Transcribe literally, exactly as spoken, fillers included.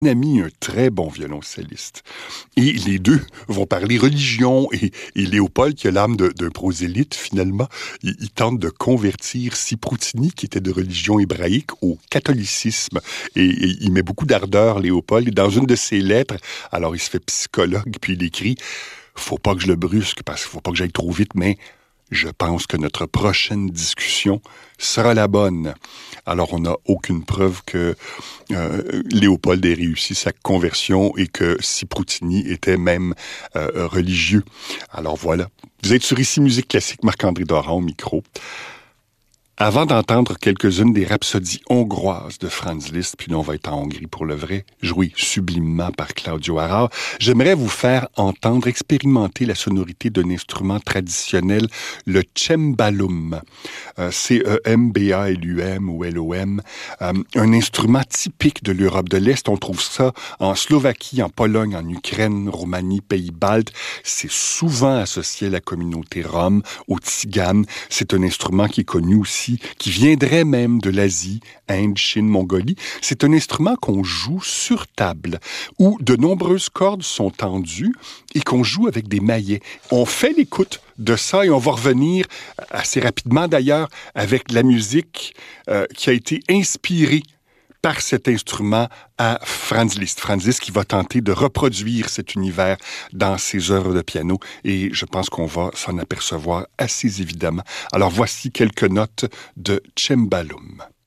ami, un très bon violoncelliste. Et les deux vont parler religion. Et, et Léopold, qui a l'âme de- d'un prosélyte, finalement, il, il tente de convertir Ciproutini, qui était de religion hébraïque, au catholicisme. Et, et il met beaucoup d'ardeur, Léopold. Et dans une de ses lettres, alors il se fait psychologue, puis il écrit « Faut pas que je le brusque, parce qu'il faut pas que j'aille trop vite, mais... » Je pense que notre prochaine discussion sera la bonne. Alors, on n'a aucune preuve que euh, Léopold ait réussi sa conversion et que Ciproutini était même euh, religieux. Alors voilà. Vous êtes sur Ici Musique Classique, Marc-André Doran au micro. Avant d'entendre quelques-unes des rhapsodies hongroises de Franz Liszt, puis là on va être en Hongrie pour le vrai, joué sublimement par Claudio Arrau, j'aimerais vous faire entendre, expérimenter la sonorité d'un instrument traditionnel, le cembalum. Euh, C E M B A L U M ou L O M. Euh, un instrument typique de l'Europe de l'Est. On trouve ça en Slovaquie, en Pologne, en Ukraine, Roumanie, Pays-Baltes. C'est souvent associé à la communauté rome, aux tziganes. C'est un instrument qui est connu aussi, qui viendrait même de l'Asie, Inde, Chine, Mongolie. C'est un instrument qu'on joue sur table, où de nombreuses cordes sont tendues et qu'on joue avec des maillets. On fait l'écoute de ça et on va revenir assez rapidement d'ailleurs avec la musique euh, qui a été inspirée par cet instrument à Franz Liszt. Franz Liszt qui va tenter de reproduire cet univers dans ses œuvres de piano et je pense qu'on va s'en apercevoir assez évidemment. Alors voici quelques notes de Cembalum.